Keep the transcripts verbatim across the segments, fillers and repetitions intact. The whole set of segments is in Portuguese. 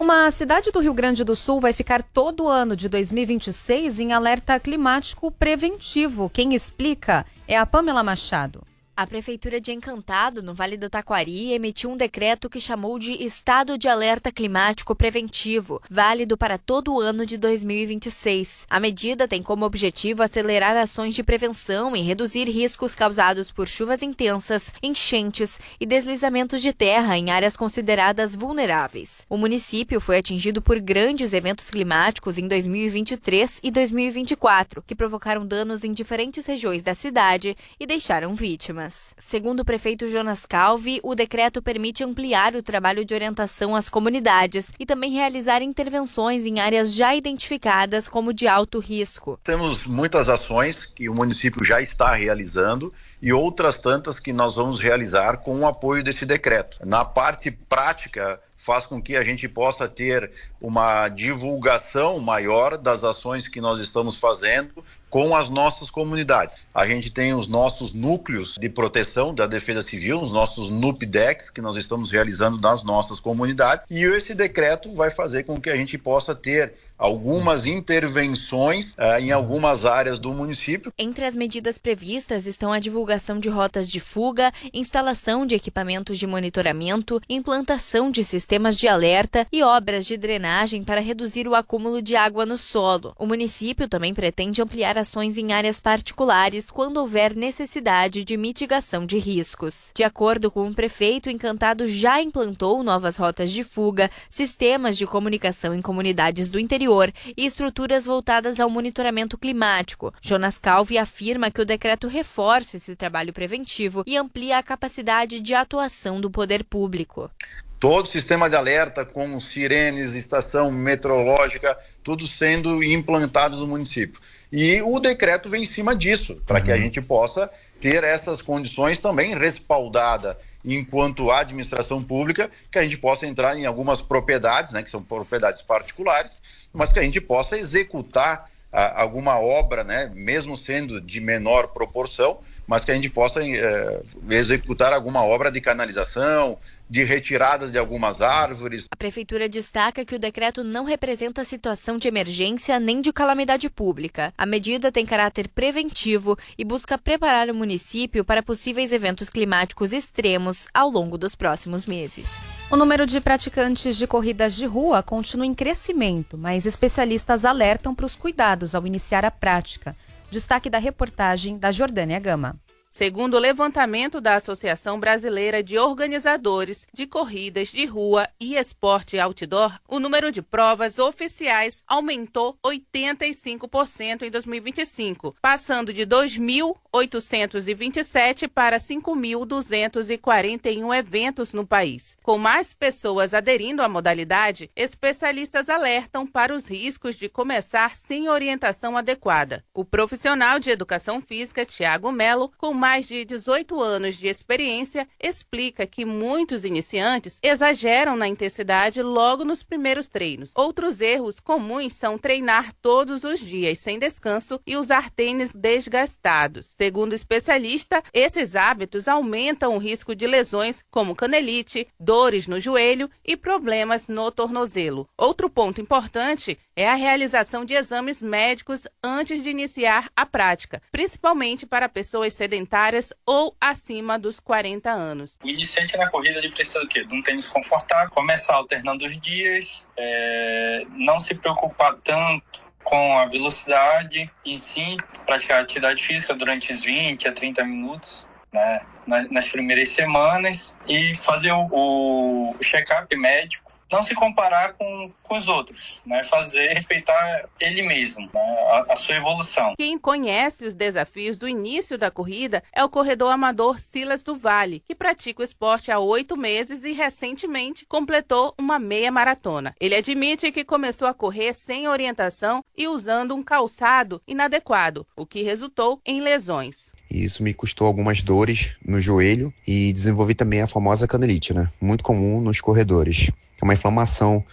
Uma cidade do Rio Grande do Sul vai ficar todo o ano de dois mil e vinte e seis em alerta climático preventivo. Quem explica é a Pamela Machado. A Prefeitura de Encantado, no Vale do Taquari, emitiu um decreto que chamou de Estado de Alerta Climático Preventivo, válido para todo o ano de dois mil e vinte e seis. A medida tem como objetivo acelerar ações de prevenção e reduzir riscos causados por chuvas intensas, enchentes e deslizamentos de terra em áreas consideradas vulneráveis. O município foi atingido por grandes eventos climáticos em dois mil e vinte e três e dois mil e vinte e quatro, que provocaram danos em diferentes regiões da cidade e deixaram vítimas. Segundo o prefeito Jonas Calvi, o decreto permite ampliar o trabalho de orientação às comunidades e também realizar intervenções em áreas já identificadas como de alto risco. Temos muitas ações que o município já está realizando e outras tantas que nós vamos realizar com o apoio desse decreto. Na parte prática, faz com que a gente possa ter uma divulgação maior das ações que nós estamos fazendo com as nossas comunidades. A gente tem os nossos núcleos de proteção da Defesa Civil, os nossos NUPDECs, que nós estamos realizando nas nossas comunidades, e esse decreto vai fazer com que a gente possa ter algumas intervenções uh, em algumas áreas do município. Entre as medidas previstas estão a divulgação de rotas de fuga, instalação de equipamentos de monitoramento, implantação de sistemas de alerta e obras de drenagem para reduzir o acúmulo de água no solo. O município também pretende ampliar ações em áreas particulares quando houver necessidade de mitigação de riscos. De acordo com o prefeito, Encantado já implantou novas rotas de fuga, sistemas de comunicação em comunidades do interior e estruturas voltadas ao monitoramento climático. Jonas Calvi afirma que o decreto reforça esse trabalho preventivo e amplia a capacidade de atuação do poder público. Todo o sistema de alerta com sirenes, estação meteorológica, tudo sendo implantado no município. E o decreto vem em cima disso, para uhum. que a gente possa ter essas condições também respaldada enquanto administração pública, que a gente possa entrar em algumas propriedades, né, que são propriedades particulares, mas que a gente possa executar ah, alguma obra, né, mesmo sendo de menor proporção, mas que a gente possa eh, executar alguma obra de canalização, de retirada de algumas árvores. A Prefeitura destaca que o decreto não representa situação de emergência nem de calamidade pública. A medida tem caráter preventivo e busca preparar o município para possíveis eventos climáticos extremos ao longo dos próximos meses. O número de praticantes de corridas de rua continua em crescimento, mas especialistas alertam para os cuidados ao iniciar a prática. Destaque da reportagem da Jordânia Gama. Segundo o levantamento da Associação Brasileira de Organizadores de Corridas de Rua e Esporte Outdoor, o número de provas oficiais aumentou oitenta e cinco por cento em dois mil e vinte e cinco, passando de dois mil oitocentos e vinte e sete para cinco mil duzentos e quarenta e um eventos no país. Com mais pessoas aderindo à modalidade, especialistas alertam para os riscos de começar sem orientação adequada. O profissional de educação física, Tiago Melo, com mais de dezoito anos de experiência, explica que muitos iniciantes exageram na intensidade logo nos primeiros treinos. Outros erros comuns são treinar todos os dias sem descanso e usar tênis desgastados. Segundo o especialista, esses hábitos aumentam o risco de lesões como canelite, dores no joelho e problemas no tornozelo. Outro ponto importante é a realização de exames médicos antes de iniciar a prática, principalmente para pessoas sedentárias ou acima dos quarenta anos. O iniciante na corrida ele precisa do quê? De um tênis confortável, começar alternando os dias, é, não se preocupar tanto com a velocidade, e sim praticar atividade física durante os vinte a trinta minutos, né, nas primeiras semanas, e fazer o, o check-up médico. Não se comparar com, com os outros, né? Fazer, respeitar ele mesmo, né? a, a sua evolução. Quem conhece os desafios do início da corrida é o corredor amador Silas do Vale, que pratica o esporte há oito meses e recentemente completou uma meia maratona. Ele admite que começou a correr sem orientação e usando um calçado inadequado, o que resultou em lesões. E isso me custou algumas dores no joelho e desenvolvi também a famosa canelite, né? Muito comum nos corredores. É uma inflamação, né,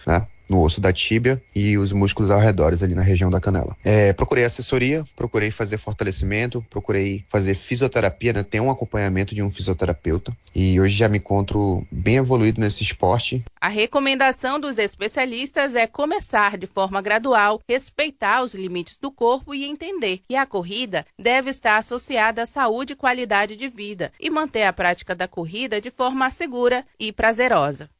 no osso da tíbia e os músculos ao redor ali na região da canela. É, procurei assessoria, procurei fazer fortalecimento, procurei fazer fisioterapia, né? Ter um acompanhamento de um fisioterapeuta e hoje já me encontro bem evoluído nesse esporte. A recomendação dos especialistas é começar de forma gradual, respeitar os limites do corpo e entender que a corrida deve estar associada à saúde e qualidade de vida e manter a prática da corrida de forma segura e prazerosa.